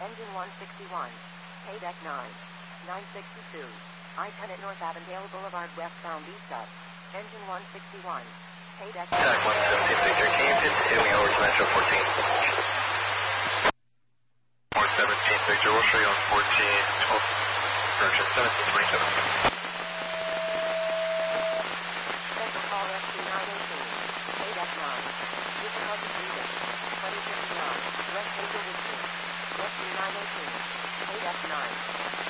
Engine 161. Pay deck 9. 962. I-10 at North Avondale Boulevard westbound east of. Engine 161. Pay deck 9. Attack 117 Victor, can you continue me over to Metro 14? 417 Victor, we'll show you on 14, 12, correction, 1727. Special call rescue 918. Pay deck 9. Difficulty breathing. 2059. West Hazel Whiskey. Rescue 918. Pay deck 9.